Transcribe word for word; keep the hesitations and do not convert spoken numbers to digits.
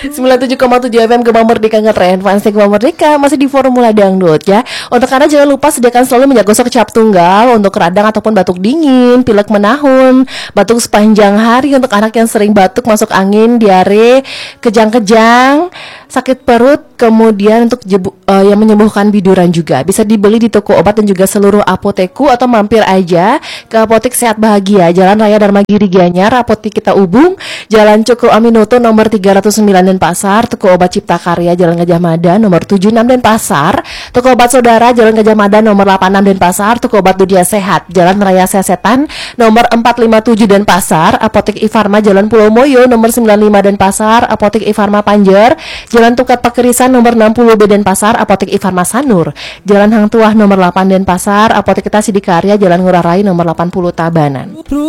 sembilan puluh tujuh koma tujuh F M Gemang Merdeka ngetren, fans Gemang Merdeka masih di Formula Dangdut ya. Untuk Anda jangan lupa sediakan selalu minyak gosok cap tunggal untuk radang ataupun batuk dingin, pilek menahun, batuk sepanjang hari untuk anak yang sering batuk, masuk angin, diare, kejang-kejang, sakit perut, kemudian untuk jebu, uh, yang menyembuhkan biduran juga. Bisa dibeli di toko obat dan juga seluruh apoteku atau mampir aja ke Apotek Sehat Bahagia, Jalan Raya Darmagiri Gianyar, Apotek Kita Ubung, Jalan Cokro Aminoto nomor tiga ratus sembilan Denpasar, Toko Obat Cipta Karya Jalan Gajah Mada nomor tujuh puluh enam Denpasar, Toko Obat Saudara Jalan Gajah Mada nomor delapan puluh enam Denpasar, Toko Obat Dunia Sehat Jalan Raya Sesetan nomor empat ratus lima puluh tujuh Denpasar, Apotek Ifarma Jalan Pulau Moyo nomor sembilan puluh lima Denpasar, Apotek Ifarma Panjer Jalan Tukat Pakerisan nomor enam puluh B Denpasar, Apotek Ifarma Sanur Jalan Hang Tuah nomor delapan Denpasar, Apotek Kita Sidikarya Jalan Ngurah Rai nomor delapan puluh Tabanan.